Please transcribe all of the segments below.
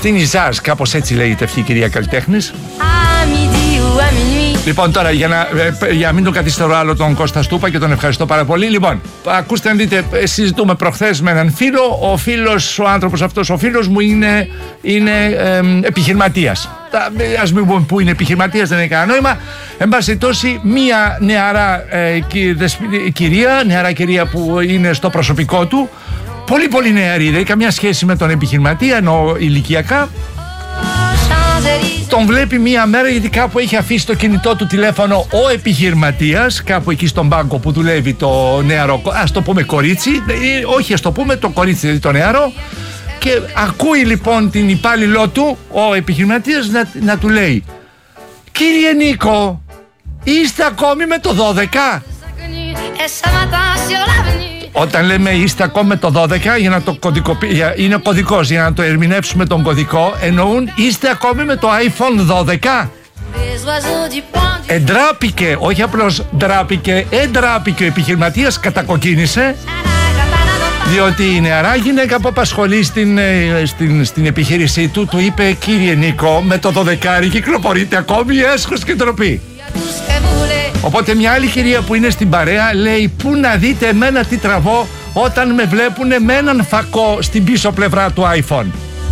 Αυτή είναι η Ζαζ, κάπως έτσι λέγεται αυτή η κυρία καλλιτέχνης. Λοιπόν, τώρα για να μην τον καθυστερώ άλλο τον Κώστα Στούπα και τον ευχαριστώ πάρα πολύ. Λοιπόν, ακούστε να δείτε, συζητούμε προχθές με έναν φίλο. Ο φίλος, ο άνθρωπος αυτός, ο φίλος μου είναι επιχειρηματίας. Ας μην πούμε που είναι επιχειρηματίας, δεν έχει κανένα νόημα. Εν πάση περιπτώσει, μία νεαρά κυρία που είναι στο προσωπικό του, πολύ πολύ νεαρή, δεν έχει καμιά σχέση με τον επιχειρηματία, ενώ ηλικιακά. Τον βλέπει μία μέρα γιατί κάπου έχει αφήσει το κινητό του τηλέφωνο ο επιχειρηματίας, κάπου εκεί στον πάγκο που δουλεύει το νεαρό, ας το πούμε κορίτσι, όχι ας το πούμε το κορίτσι, δηλαδή το νεαρό. Και ακούει λοιπόν την υπάλληλό του ο επιχειρηματίας να του λέει: «Κύριε Νίκο, είστε ακόμη με το 12?» Όταν λέμε είστε ακόμη με το 12, για να το είναι κωδικός, για να το ερμηνεύσουμε τον κωδικό, εννοούν είστε ακόμη με το iPhone 12. Εντράπηκε, όχι απλώς ντράπηκε, εντράπηκε ο επιχειρηματίας, κατακοκκίνησε, διότι η νεαρά γυναίκα που απασχολεί στην επιχείρησή του του είπε: «Κύριε Νίκο, με το 12 κυκλοφορείτε ακόμη, έσχος και ντροπή». Οπότε μια άλλη κυρία που είναι στην παρέα λέει: «Πού να δείτε εμένα τι τραβώ όταν με βλέπουνε με έναν φακό στην πίσω πλευρά του iPhone».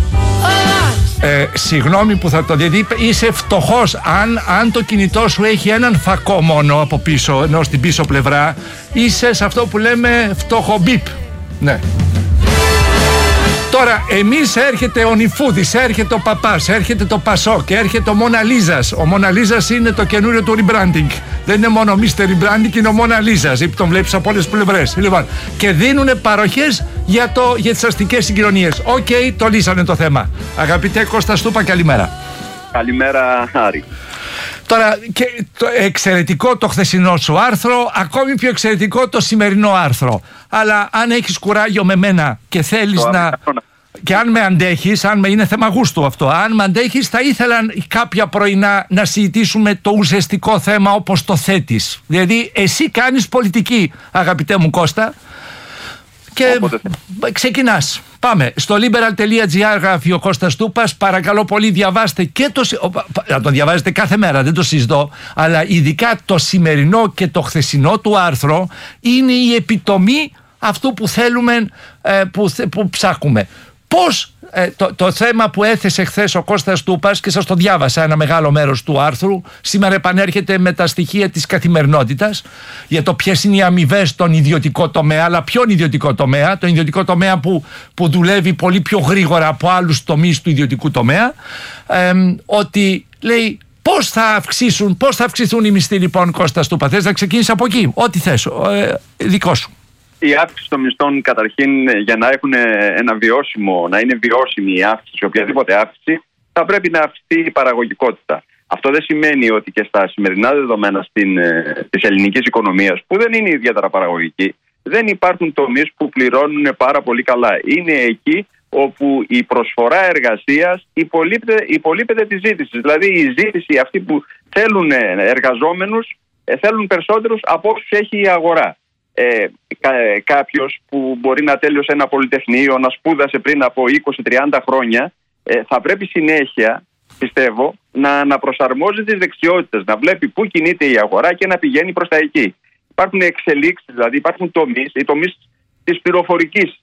Συγγνώμη που θα το δει, είσαι φτωχός αν το κινητό σου έχει έναν φακό μόνο από πίσω, ενώ στην πίσω πλευρά είσαι σε αυτό που λέμε φτωχο μπιπ. Ναι. Τώρα εμείς έρχεται ο Νιφούδης, έρχεται ο Παπάς, έρχεται το Πασόκ, έρχεται ο Μόνα Λίζας. Ο Μόνα Λίζας είναι το καινούριο του rebranding. Δεν είναι μόνο Mr. Rebranding, είναι ο Μόνα Λίζας, που τον βλέπεις από όλες τις πλευρές. Λοιπόν, και δίνουν παροχές για τις αστικές συγκοινωνίες. Οκ, το λύσανε το θέμα. Αγαπητέ Κώστα Στούπα, καλημέρα. Καλημέρα, Άρη. Τώρα, και εξαιρετικό το χθεσινό σου άρθρο, ακόμη πιο εξαιρετικό το σημερινό άρθρο. Αλλά αν έχεις κουράγιο με μένα και θέλεις και αν με αντέχεις, είναι θέμα γούστου αυτό, αν με αντέχεις, θα ήθελα κάποια πρωινά να συζητήσουμε το ουσιαστικό θέμα όπως το θέτεις. Δηλαδή, εσύ κάνεις πολιτική, αγαπητέ μου Κώστα, και ξεκινάς. Πάμε. Στο liberal.gr γράφει ο Κώστας Στούπας. Παρακαλώ πολύ, διαβάστε και να το διαβάζετε κάθε μέρα, δεν το συζητώ, αλλά ειδικά το σημερινό και το χθεσινό του άρθρο είναι η επιτομή αυτού που θέλουμε, που ψάχνουμε. Πώς το θέμα που έθεσε χθες ο Κώστας Στούπας, και σας το διάβασα ένα μεγάλο μέρος του άρθρου, σήμερα επανέρχεται με τα στοιχεία της καθημερινότητας για το ποιες είναι οι αμοιβές στον ιδιωτικό τομέα. Αλλά ποιον ιδιωτικό τομέα? Τον ιδιωτικό τομέα που δουλεύει πολύ πιο γρήγορα από άλλους τομείς του ιδιωτικού τομέα. Ότι λέει πώς θα αυξηθούν οι μισθοί, λοιπόν, Κώστα Στούπα. Θες να ξεκινήσεις από εκεί? Ό,τι θες, δικό σου. Η αύξηση των μισθών, καταρχήν, για να να είναι βιώσιμη η αύξηση, οποιαδήποτε αύξηση, θα πρέπει να αυξηθεί η παραγωγικότητα. Αυτό δεν σημαίνει ότι και στα σημερινά δεδομένα της ελληνικής οικονομίας, που δεν είναι ιδιαίτερα παραγωγική, δεν υπάρχουν τομείς που πληρώνουν πάρα πολύ καλά. Είναι εκεί όπου η προσφορά εργασίας υπολείπεται τη ζήτηση. Δηλαδή η ζήτηση, αυτοί που θέλουν εργαζόμενους, θέλουν περισσότερους από όσους έχει η αγορά. Κάποιος που μπορεί να τέλειωσε ένα πολυτεχνείο, να σπούδασε πριν από 20-30 χρόνια, θα πρέπει συνέχεια, πιστεύω, να προσαρμόζει τις δεξιότητες, να βλέπει πού κινείται η αγορά και να πηγαίνει προς τα εκεί. Υπάρχουν εξελίξεις, δηλαδή υπάρχουν οι τομείς της πληροφορικής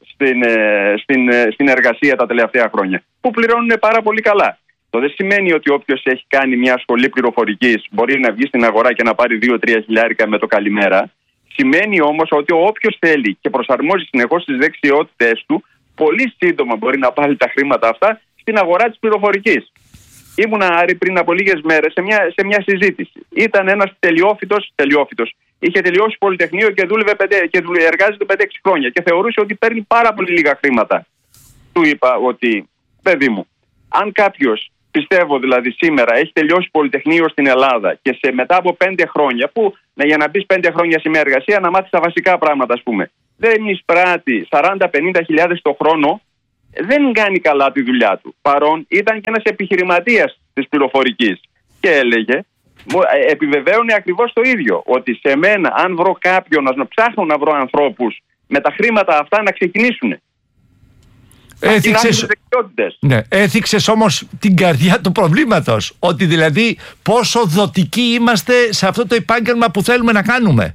στην εργασία τα τελευταία χρόνια, που πληρώνουν πάρα πολύ καλά. Το δεν σημαίνει ότι όποιος έχει κάνει μια σχολή πληροφορικής μπορεί να βγει στην αγορά και να πάρει 2-3 χιλιάρικα με το καλημέρα. Σημαίνει όμως ότι όποιος θέλει και προσαρμόζει συνεχώς τις δεξιότητες του, πολύ σύντομα μπορεί να πάρει τα χρήματα αυτά στην αγορά της πληροφορικής. Ήμουνα, Άρη, πριν από λίγες μέρες σε μια συζήτηση. Ήταν ένας τελειόφυτος. Είχε τελειώσει πολυτεχνείο και εργάζεται 5-6 χρόνια και θεωρούσε ότι παίρνει πάρα πολύ λίγα χρήματα. Του είπα ότι, παιδί μου, αν κάποιος, πιστεύω δηλαδή σήμερα, έχει τελειώσει πολυτεχνείο στην Ελλάδα και μετά από 5 χρόνια, που για να μπεις 5 χρόνια σε μια εργασία να μάθεις τα βασικά πράγματα, ας πούμε, δεν εισπράττει 40-50 χιλιάδες το χρόνο, δεν κάνει καλά τη δουλειά του. Παρόν ήταν και ένας επιχειρηματίας της πληροφορικής και έλεγε, επιβεβαίωνε ακριβώς το ίδιο, ότι σε μένα, αν βρω κάποιον, να ψάχνω να βρω ανθρώπους με τα χρήματα αυτά να ξεκινήσουν. Έθιξες όμως την καρδιά του προβλήματος. Ότι δηλαδή πόσο δοτικοί είμαστε σε αυτό το επάγγελμα που θέλουμε να κάνουμε.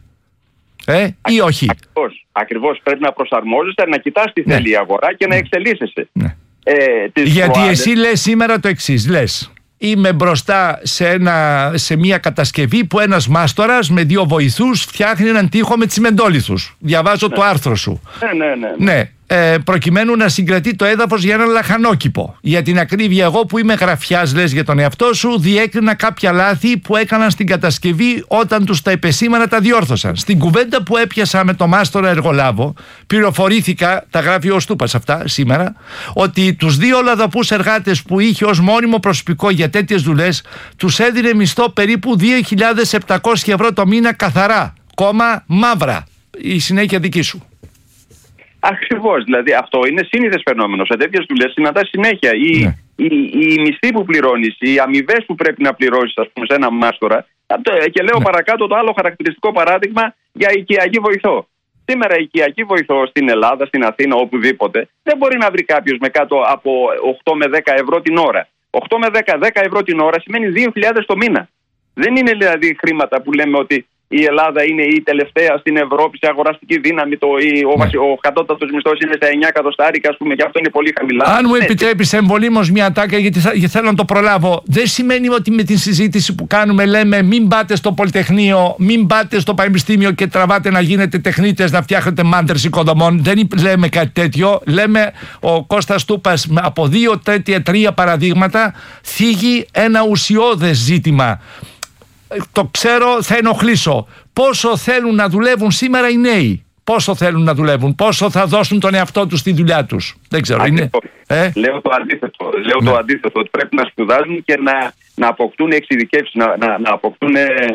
Ή όχι. Ακριβώς. Πρέπει να προσαρμόζεσαι, να κοιτάς τι θέλει η αγορά και να εξελίσσεσαι. Γιατί εσύ λες σήμερα το εξής. Λες, είμαι μπροστά σε μια κατασκευή που ένας μάστορας με 2 βοηθούς φτιάχνει έναν τοίχο με τσιμεντόλιθους. Διαβάζω το άρθρο σου. Ναι. Προκειμένου να συγκρατεί το έδαφος για ένα λαχανόκηπο. Για την ακρίβεια, εγώ που είμαι γραφιάς, λες για τον εαυτό σου, διέκρινα κάποια λάθη που έκαναν στην κατασκευή, όταν τους τα επεσήμανα τα διόρθωσαν. Στην κουβέντα που έπιασα με τον μάστορα εργολάβο, πληροφορήθηκα, τα γράφει ο Στούπας αυτά σήμερα, ότι τους 2 λαδαπούς εργάτες που είχε ως μόνιμο προσωπικό για τέτοιες δουλειές, τους έδινε μισθό περίπου 2.700 ευρώ το μήνα καθαρά, κόμμα μαύρα. Η συνέχεια δική σου. Ακριβώς, δηλαδή αυτό είναι σύνηθες φαινόμενο. Σε τέτοιες δουλειές συναντάς συνέχεια. Οι μισθοί που πληρώνεις, οι αμοιβές που πρέπει να πληρώσεις, ας πούμε, σε ένα μάστορα. Και λέω παρακάτω το άλλο χαρακτηριστικό παράδειγμα για οικιακή βοηθό. Σήμερα η οικιακή βοηθό στην Ελλάδα, στην Αθήνα, οπουδήποτε, δεν μπορεί να βρει κάποιος με κάτω από 8 με 10 ευρώ την ώρα. 8 με 10 ευρώ την ώρα σημαίνει 2.000 το μήνα. Δεν είναι δηλαδή χρήματα που λέμε ότι η Ελλάδα είναι η τελευταία στην Ευρώπη σε αγοραστική δύναμη. Ο κατώτατος μισθός είναι στα 9 εκατοστάρικα, ας πούμε, και αυτό είναι πολύ χαμηλά. Αν μου επιτρέπεις εμβολήμως μια τάκα, γιατί θέλω να το προλάβω, δεν σημαίνει ότι με την συζήτηση που κάνουμε λέμε μην πάτε στο Πολυτεχνείο, μην πάτε στο Πανεπιστήμιο και τραβάτε να γίνετε τεχνίτες, να φτιάχνετε μάντρες οικοδομών. Δεν λέμε κάτι τέτοιο. Λέμε, ο Κώστας Στούπας από 2-3 παραδείγματα θίγει ένα ουσιώδες ζήτημα. Το ξέρω, θα ενοχλήσω. Πόσο θέλουν να δουλεύουν σήμερα οι νέοι? Πόσο θέλουν να δουλεύουν? Πόσο θα δώσουν τον εαυτό τους στη δουλειά τους? Δεν ξέρω. Λέω το αντίθετο. Το αντίθετο, ότι πρέπει να σπουδάζουν και να αποκτούν εξειδικεύσεις, να αποκτούν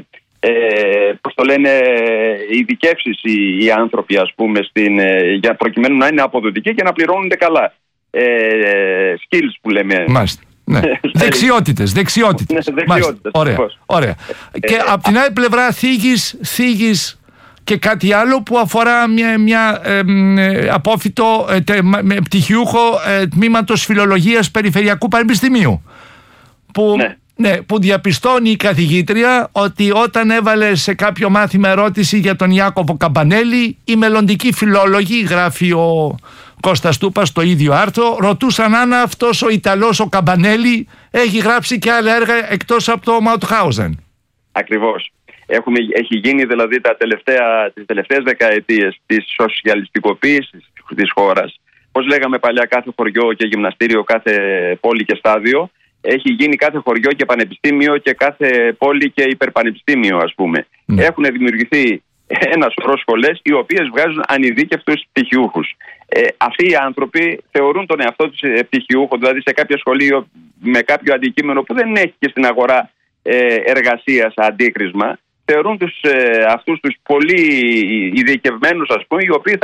πώς το λένε, ειδικεύσεις οι άνθρωποι, ας πούμε, για προκειμένου να είναι αποδοτικοί και να πληρώνονται καλά. Skills που λέμε. Μάλιστα. Ναι. Δεξιότητες. Ωραία. Και από την άλλη πλευρά θίγεις και κάτι άλλο που αφορά μια απόφοιτο πτυχιούχο τμήματος φιλολογίας Περιφερειακού Πανεπιστημίου που διαπιστώνει η καθηγήτρια ότι όταν έβαλε σε κάποιο μάθημα ερώτηση για τον Ιάκωβο Καμπανέλη, οι μελλοντικοί φιλόλογοι, γράφει ο Κώστας Στούπας στο ίδιο άρθρο, ρωτούσαν αν αυτός ο Ιταλός ο Καμπανέλη έχει γράψει και άλλα έργα εκτός από το Μαουτχάουζεν. Ακριβώς. Έχει γίνει δηλαδή τις τελευταίες δεκαετίες της σοσιαλιστικοποίησης της χώρας. Πώς λέγαμε παλιά, κάθε χωριό και γυμναστήριο, κάθε πόλη και στάδιο. Έχει γίνει κάθε χωριό και πανεπιστήμιο και κάθε πόλη και υπερπανεπιστήμιο, ας πούμε. Έχουν δημιουργηθεί ένα σωρό σχολές οι οποίες βγάζουν ανειδίκευτους πτυχιούχους. Αυτοί οι άνθρωποι θεωρούν τον εαυτό τους πτυχιούχο, δηλαδή σε κάποια σχολείο με κάποιο αντικείμενο που δεν έχει και στην αγορά εργασίας αντίκρισμα. Θεωρούν αυτούς τους πολύ ειδικευμένους, ας πούμε, οι οποίοι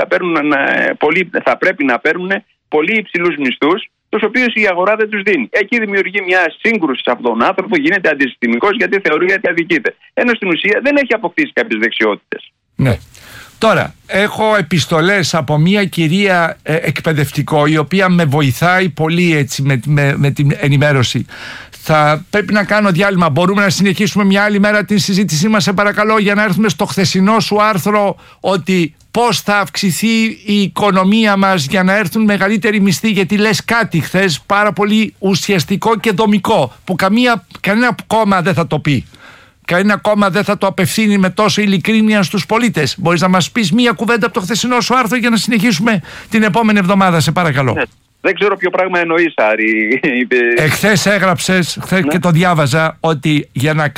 θα πρέπει να παίρνουν πολύ υψηλούς μισθούς, τους οποίους η αγορά δεν τους δίνει. Εκεί δημιουργεί μια σύγκρουση σε αυτόν τον άνθρωπο, γίνεται αντισυστημικός γιατί θεωρεί ότι αδικείται. Ενώ στην ουσία δεν έχει αποκτήσει κάποιες δεξιότητες. Ναι. Τώρα, έχω επιστολές από μια κυρία εκπαιδευτικό, η οποία με βοηθάει πολύ έτσι με την ενημέρωση. Θα πρέπει να κάνω διάλειμμα. Μπορούμε να συνεχίσουμε μια άλλη μέρα την συζήτησή μας, σε παρακαλώ, για να έρθουμε στο χθεσινό σου άρθρο, ότι πώς θα αυξηθεί η οικονομία μας για να έρθουν μεγαλύτεροι μισθοί, γιατί λες κάτι χθες πάρα πολύ ουσιαστικό και δομικό, που κανένα κόμμα δεν θα το πει. Κανένα κόμμα δεν θα το απευθύνει με τόσο ειλικρίνεια στους πολίτες. Μπορείς να μας πεις μία κουβέντα από το χθεσινό σου άρθρο για να συνεχίσουμε την επόμενη εβδομάδα, σε παρακαλώ? Δεν ξέρω ποιο πράγμα εννοείς, Άρη. Εχθές έγραψες, και το διάβαζα, ότι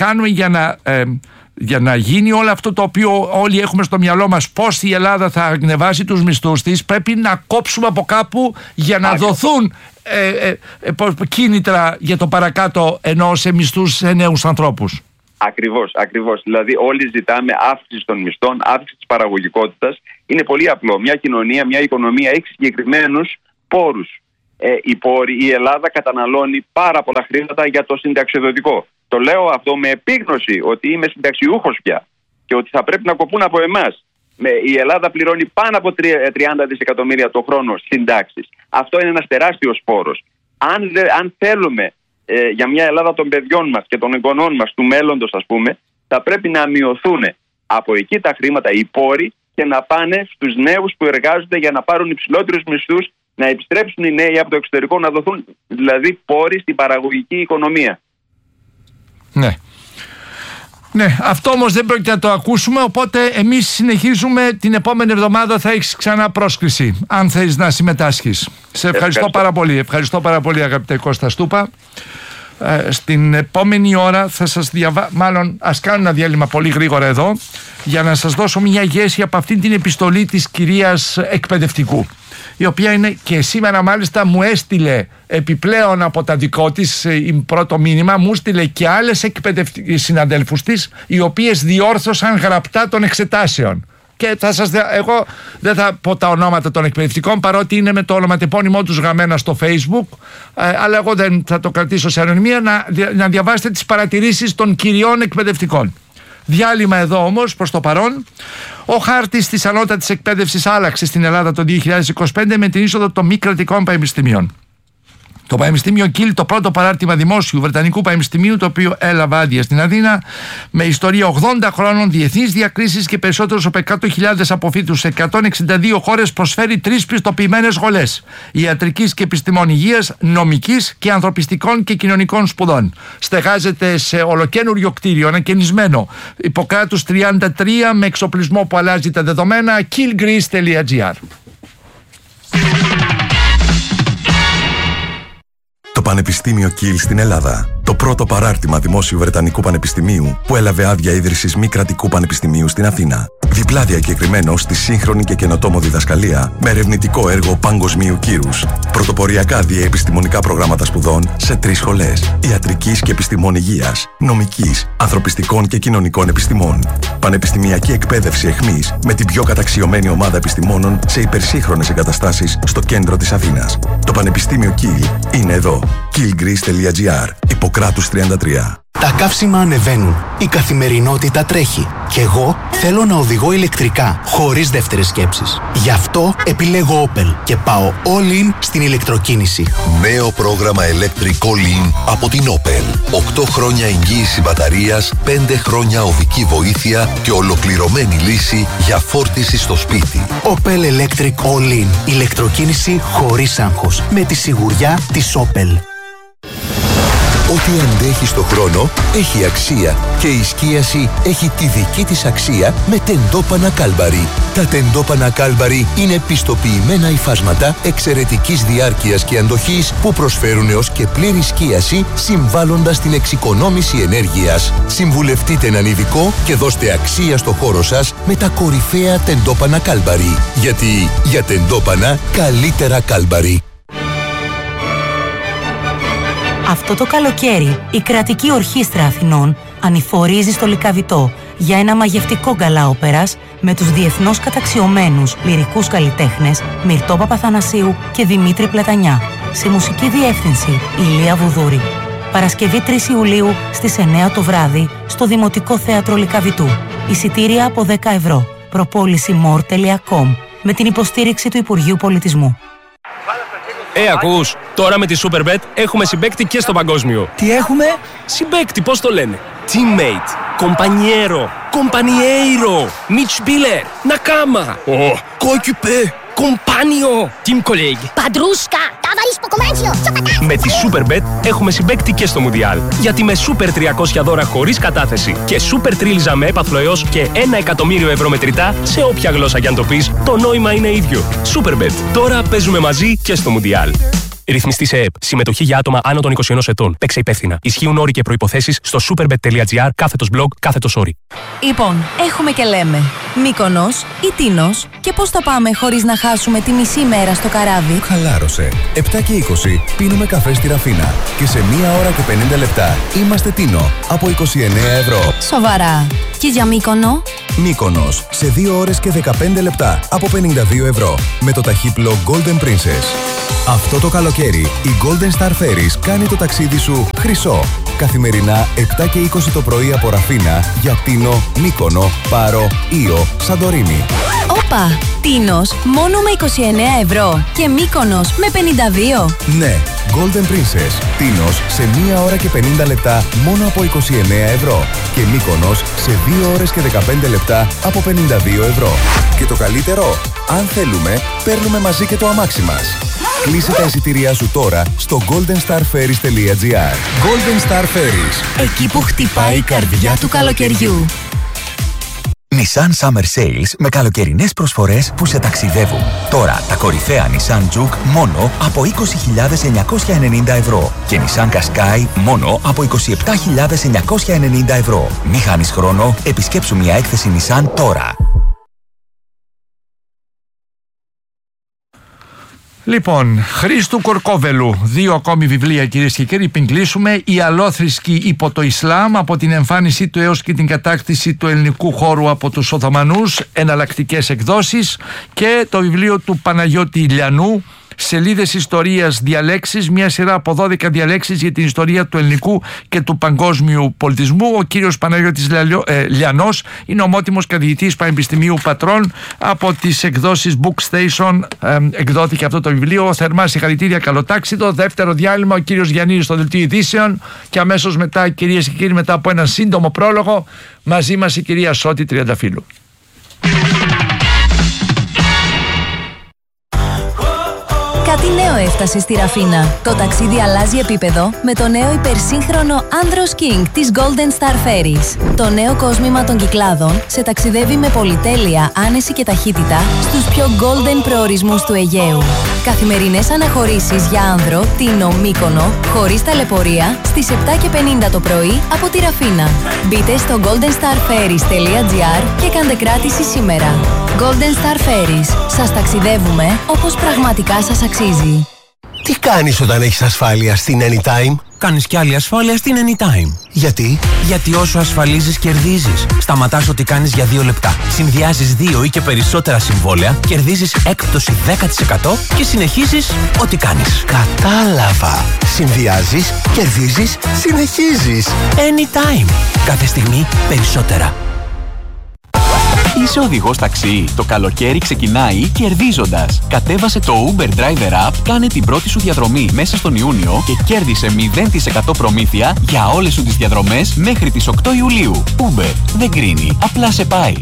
για να γίνει όλο αυτό το οποίο όλοι έχουμε στο μυαλό μας, πώς η Ελλάδα θα ανεβάσει τους μισθούς της, πρέπει να κόψουμε από κάπου για να δοθούν κίνητρα για το παρακάτω, ενώ σε μισθούς σε νέους ανθρώπους. Ακριβώς. Δηλαδή όλοι ζητάμε αύξηση των μισθών, αύξηση της παραγωγικότητας. Είναι πολύ απλό. Μια κοινωνία, μια οικονομία έχει συγκεκριμένους πόρους. Η Ελλάδα καταναλώνει πάρα πολλά χρήματα για το συνταξιοδοτικό. Το λέω αυτό με επίγνωση ότι είμαι συνταξιούχος πια και ότι θα πρέπει να κοπούν από εμάς. Η Ελλάδα πληρώνει πάνω από 30 δισεκατομμύρια το χρόνο συντάξεις. Αυτό είναι ένας τεράστιος φόρος. Αν θέλουμε για μια Ελλάδα των παιδιών μας και των εγγονών μας, του μέλλοντος ας πούμε, θα πρέπει να μειωθούν από εκεί τα χρήματα, οι πόροι, και να πάνε στους νέους που εργάζονται για να πάρουν υψηλότερους μισθούς, να επιστρέψουν οι νέοι από το εξωτερικό, να δοθούν δηλαδή πόροι στην παραγωγική οικονομία. Ναι. Ναι, αυτό όμως δεν πρόκειται να το ακούσουμε, οπότε εμείς συνεχίζουμε. Την επόμενη εβδομάδα θα έχεις ξανά πρόσκληση, αν θέλεις να συμμετάσχεις. Σε ευχαριστώ πάρα πολύ. Ευχαριστώ πάρα πολύ, αγαπητέ Κώστα Στούπα. Στην επόμενη ώρα θα σας μάλλον ας κάνω ένα διάλειμμα πολύ γρήγορα εδώ, για να σας δώσω μια γεύση από αυτήν την επιστολή της κυρίας εκπαιδευτικού, η οποία είναι και σήμερα μάλιστα μου έστειλε επιπλέον από τα δικό της πρώτο μήνυμα, μου έστειλε και άλλες συναδέλφους της, οι οποίες διόρθωσαν γραπτά των εξετάσεων. Και εγώ δεν θα πω τα ονόματα των εκπαιδευτικών, παρότι είναι με το ονοματεπώνυμό τους γραμμένα στο Facebook, αλλά εγώ δεν θα το κρατήσω σε ανωνυμία, να διαβάσετε τις παρατηρήσεις των κυριών εκπαιδευτικών. Διάλειμμα εδώ όμως προς το παρόν. Ο χάρτης της ανώτατης εκπαίδευσης άλλαξε στην Ελλάδα το 2025 με την είσοδο των μη κρατικών πανεπιστημίων. Το Πανεπιστήμιο Κιλ, το πρώτο παράρτημα δημόσιου Βρετανικού Πανεπιστημίου, το οποίο έλαβε άδεια στην Αθήνα, με ιστορία 80 χρόνων, διεθνείς διακρίσεις και περισσότερους από 100.000 αποφύτους σε 162 χώρες, προσφέρει 3 πιστοποιημένες σχολές ιατρικής και επιστημών υγείας, νομικής και ανθρωπιστικών και κοινωνικών σπουδών. Στεγάζεται σε ολοκένουργιο κτίριο, ανακαινισμένο, Ιπποκράτους 33, με εξοπλισμό που αλλάζει τα δεδομένα. killgreece.gr. Το Πανεπιστήμιο Κιλ στην Ελλάδα. Το πρώτο παράρτημα δημόσιου Βρετανικού Πανεπιστημίου που έλαβε άδεια ίδρυσης μη κρατικού πανεπιστημίου στην Αθήνα. Διπλά διακεκριμένο στη σύγχρονη και καινοτόμο διδασκαλία με ερευνητικό έργο παγκοσμίου κύρους. Πρωτοποριακά διαεπιστημονικά προγράμματα σπουδών σε 3 σχολές. Ιατρικής και επιστημών υγείας, νομικής, ανθρωπιστικών και κοινωνικών επιστημών. Πανεπιστημιακή εκπαίδευση εχμής με την πιο καταξιωμένη ομάδα επιστημόνων σε υπερσύγχρονες εγκαταστάσεις στο κέντρο της Αθήνας. Το Πανεπιστήμιο Κιλ είναι εδώ. killgreece.gr. Ιπποκράτους 33. Τα καύσιμα ανεβαίνουν. Η καθημερινότητα τρέχει. Και εγώ θέλω να οδηγώ ηλεκτρικά, χωρίς δεύτερες σκέψεις. Γι' αυτό επιλέγω Opel και πάω all in στην ηλεκτροκίνηση. Νέο πρόγραμμα Electric All In από την Opel. 8 χρόνια εγγύηση μπαταρίας, 5 χρόνια οδική βοήθεια και ολοκληρωμένη λύση για φόρτιση στο σπίτι. Opel Electric All In. Ηλεκτροκίνηση χωρίς άγχος. Με τη σιγουριά της Opel. Ό,τι αντέχει στο χρόνο έχει αξία και η σκίαση έχει τη δική της αξία με τεντόπανα Κάλμπαρι. Τα τεντόπανα Κάλμπαρι είναι πιστοποιημένα υφάσματα εξαιρετικής διάρκειας και αντοχής που προσφέρουν έως και πλήρη σκίαση, συμβάλλοντας στην εξοικονόμηση ενέργειας. Συμβουλευτείτε έναν ειδικό και δώστε αξία στο χώρο σας με τα κορυφαία τεντόπανα Κάλμπαρι. Γιατί για τεντόπανα καλύτερα Κάλμπαρι. Αυτό το καλοκαίρι, η Κρατική Ορχήστρα Αθηνών ανηφορίζει στο Λυκαβητό για ένα μαγευτικό γκαλά όπερας με τους διεθνώς καταξιωμένους λυρικούς καλλιτέχνες Μυρτώ Παπαθανασίου και Δημήτρη Πλατανιά. Σε μουσική διεύθυνση Ηλία Βουδούρη. Παρασκευή 3 Ιουλίου στις 9 το βράδυ στο Δημοτικό Θέατρο Λυκαβητού. Εισιτήρια από 10 ευρώ. Προπόληση more.com με την υποστήριξη του Υπουργείου Πολιτισμού. Ακούς, τώρα με τη Superbet έχουμε συμπαίκτη και στο παγκόσμιο. Τι έχουμε? Συμπαίκτη, πώς το λένε? Teammate, compañero, compañeiro, Mitspieler, Nakama, Coequipe, Compagno, Team Colleague, Padrusca, ταβαρίς ποκομάνσιο, με τη Superbet έχουμε συμπαίκτη και στο Μουντιάλ. Γιατί με Super 300 δώρα χωρίς κατάθεση και Super Τρίλιζα με έπαθλο έως και 1 εκατομμύριο ευρώ μετρητά, σε όποια γλώσσα κι αν το πεις, το νόημα είναι ίδιο. Superbet. Τώρα παίζουμε μαζί και στο Μουντιάλ. Ρυθμιστή σε ΕΕΠ. Συμμετοχή για άτομα άνω των 21 ετών. Παίξε υπεύθυνα. Ισχύουν όροι και προϋποθέσεις στο superbet.gr/blog/όροι. Λοιπόν, έχουμε και λέμε. Μύκονος ή Τίνος, και πώς θα πάμε χωρίς να χάσουμε τη μισή μέρα στο καράβι? Χαλάρωσε. 7 και 20 πίνουμε καφέ στη Ραφίνα. Και σε 1 ώρα και 50 λεπτά είμαστε Τίνο από 29 ευρώ. Σοβαρά. πετυχείς για Μύκονο? Μύκονος σε 2 ώρες και 15 λεπτά από 52 ευρώ με το ταχύπλο Golden Princess. Αυτό το καλοκαίρι η Golden Star Ferries κάνει το ταξίδι σου χρυσό. Καθημερινά 7 και 20 το πρωί από Ραφίνα για Τίνο, Μύκονο, Πάρο, Ήο, Σαντορίνη. Όπα! Τίνος μόνο με 29 ευρώ και Μύκονος με 52. Ναι, Golden Princess. Τίνος σε 1 ώρα και 50 λεπτά μόνο από 29 ευρώ. Και Μύκονος σε 2 ώρες και 15 λεπτά από 52 ευρώ. Και το καλύτερο, αν θέλουμε, παίρνουμε μαζί και το αμάξι μας. Κλείσε τα εισιτήριά σου τώρα στο goldenstarferries.gr. Golden Star Ferries. Εκεί που χτυπάει η καρδιά του καλοκαιριού. Nissan Summer Sales με καλοκαιρινές προσφορές που σε ταξιδεύουν. Τώρα τα κορυφαία Nissan Juke μόνο από 20.990 ευρώ και Nissan Qashqai μόνο από 27.990 ευρώ. Μη χάνεις χρόνο, επισκέψου μια έκθεση Nissan τώρα. Λοιπόν, Χρήστου Κορκόβελου, 2 ακόμη βιβλία κυρίες και κύριοι, πριν κλείσουμε. «Οι αλόθρησκοι υπό το Ισλάμ, από την εμφάνισή του έως και την κατάκτηση του ελληνικού χώρου από τους Οθωμανούς, εναλλακτικές εκδόσεις», και το βιβλίο του Παναγιώτη Λιανού, «Σελίδες ιστορίας, διαλέξεις», μια σειρά από 12 διαλέξεις για την ιστορία του ελληνικού και του παγκόσμιου πολιτισμού. Ο κύριος Παναγιώτης Λιανός είναι ομότιμος καθηγητής Πανεπιστημίου Πατρών. Από τις εκδόσεις Book Station εκδόθηκε αυτό το βιβλίο. Θερμά συγχαρητήρια, καλοτάξιδο. Δεύτερο διάλειμμα, ο κύριος Γιαννίδης στο Δελτίο Ειδήσεων και αμέσως μετά, κυρίες και κύριοι, μετά από ένα σύντομο πρόλογο, μαζί μας η κυρία Σώτη Τριανταφύλου. Κάτι νέο έφτασε στη Ραφίνα. Το ταξίδι αλλάζει επίπεδο με το νέο υπερσύγχρονο Andros King της Golden Star Ferries. Το νέο κόσμημα των Κυκλάδων σε ταξιδεύει με πολυτέλεια, άνεση και ταχύτητα στους πιο golden προορισμούς του Αιγαίου. Καθημερινές αναχωρήσεις για άνδρο, Τίνο, Μύκονο, χωρίς ταλαιπωρία, στις 7:50 το πρωί από τη Ραφίνα. Μπείτε στο goldenstarferries.gr και κάντε κράτηση σήμερα. Golden Star Ferries. Σας ταξιδεύουμε όπως πραγματικά σας αξίζει. Τι κάνεις όταν έχεις ασφάλεια στην Anytime? Κάνεις κι άλλη ασφάλεια στην Anytime. Γιατί? Γιατί όσο ασφαλίζεις, κερδίζεις. Σταματάς ό,τι κάνεις για 2 λεπτά. Συνδυάζεις 2 ή και περισσότερα συμβόλαια, κερδίζεις έκπτωση 10% και συνεχίζεις ό,τι κάνεις. Κατάλαβα. Συνδυάζεις, κερδίζεις, συνεχίζεις. Anytime. Κάθε στιγμή περισσότερα. Είσαι οδηγός ταξί? Το καλοκαίρι ξεκινάει κερδίζοντας. Κατέβασε το Uber Driver App, κάνε την πρώτη σου διαδρομή μέσα στον Ιούνιο και κέρδισε 0% προμήθεια για όλες σου τις διαδρομές μέχρι τις 8 Ιουλίου. Uber δεν κρίνει, απλά σε πάει.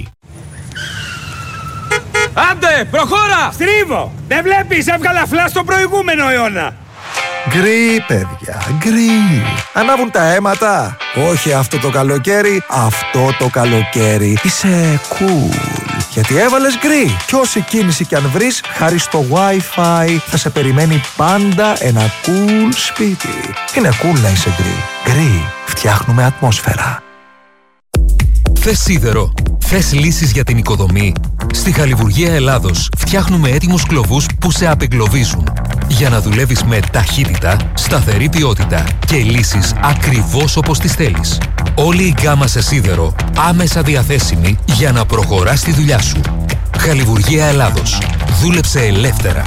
Άντε, προχώρα! Στρίβω! Δεν βλέπεις, έβγαλα φλα στο προηγούμενο αιώνα. Γκρι, παιδιά, γκρι. Ανάβουν τα αίματα. Όχι αυτό το καλοκαίρι, αυτό το καλοκαίρι. Είσαι cool. Γιατί έβαλες γκρι. Κι όση κίνηση κι αν βρεις, χάρη στο Wi-Fi θα σε περιμένει πάντα ένα cool σπίτι. Είναι cool να είσαι γκρι. Γκρι. Φτιάχνουμε ατμόσφαιρα. Θες σίδερο? Θες λύσεις για την οικοδομή? Στη Χαλιβουργία Ελλάδος φτιάχνουμε έτοιμους κλωβούς που σε απεγκλωβίζουν. Για να δουλεύεις με ταχύτητα, σταθερή ποιότητα και λύσεις ακριβώς όπως τις θέλεις. Όλη η γκάμα σε σίδερο άμεσα διαθέσιμη για να προχωράς τη δουλειά σου. Χαλιβουργία Ελλάδος. Δούλεψε ελεύθερα.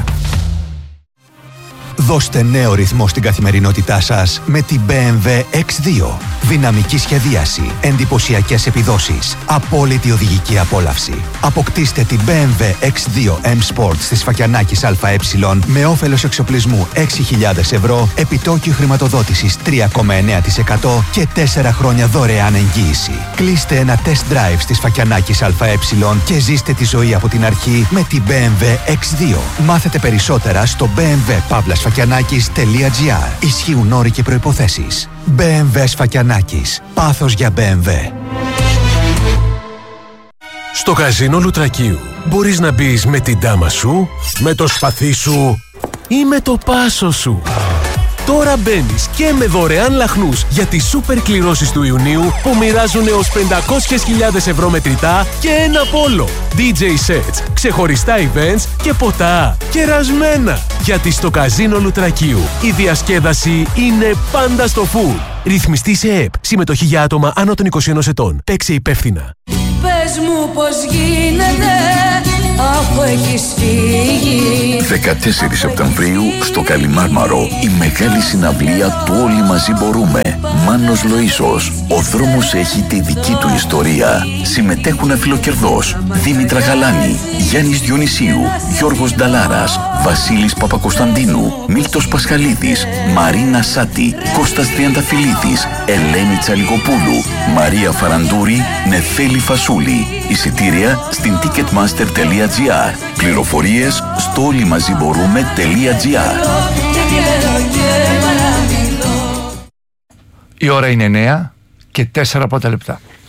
Δώστε νέο ρυθμό στην καθημερινότητά σας με την BMW X2. Δυναμική σχεδίαση, εντυπωσιακές επιδόσεις, απόλυτη οδηγική απόλαυση. Αποκτήστε την BMW X2 M Sport στη Σφακιανάκης ΑΕ με όφελος εξοπλισμού 6.000 ευρώ, επιτόκιο χρηματοδότησης 3,9% και 4 χρόνια δωρεάν εγγύηση. Κλείστε ένα test drive στη Σφακιανάκης ΑΕ και ζήστε τη ζωή από την αρχή με την BMW X2. Μάθετε περισσότερα στο bmw-sfakianakis.gr. Ισχύουν όροι και προϋποθέσεις. BMW Σφακιανάκης. Πάθος για BMW. Στο καζίνο Λουτρακίου μπορείς να μπεις με την ντάμα σου, με το σπαθί σου ή με το πάσο σου. Τώρα μπαίνεις και με δωρεάν λαχνούς για τις σούπερ κληρώσεις του Ιουνίου που μοιράζουν έως 500.000 ευρώ μετρητά και ένα πόλο. DJ sets, ξεχωριστά events και ποτά. Κερασμένα! Γιατί στο καζίνο Λουτρακίου η διασκέδαση είναι πάντα στο full. Ρυθμιστή σε ΕΕΠ. Συμμετοχή για άτομα άνω των 21 ετών. Παίξε υπεύθυνα. Πες μου πως γίνεται αφού έχεις φύγει. 14 Σεπτεμβρίου στο Καλιμάρμαρο η μεγάλη συναυλία του Όλοι Μαζί Μπορούμε. Μάνος Λοΐσος. Ο δρόμος έχει τη δική του ιστορία. Συμμετέχουν Αφιλοκερδός, Δήμητρα Γαλάνη, Γιάννης Διονυσίου, Γιώργος Νταλάρας, Βασίλης Παπακοσταντίνου, Μίλτος Πασχαλίδης, Μαρίνα Σάτη, Κώστας Τριανταφυλλίδης, Ελένη Τσαλιγοπούλου, Μαρία Φαραντούρη, Νεφέλη Φασούλη. Εισιτήρια στην ticketmaster.gr. Πληροφορίες στο όλοιμαζιμπορούμε.gr. Η ώρα είναι 9 και 4 λεπτά.